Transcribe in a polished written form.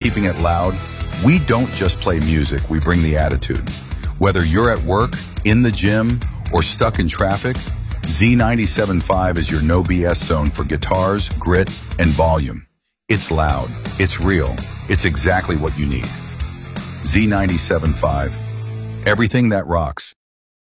keeping it loud, we don't just play music, we bring the attitude. Whether you're at work, in the gym, or stuck in traffic, Z97.5 is your no BS zone for guitars, grit, and volume. It's loud, it's real, it's exactly what you need. Z97.5, everything that rocks.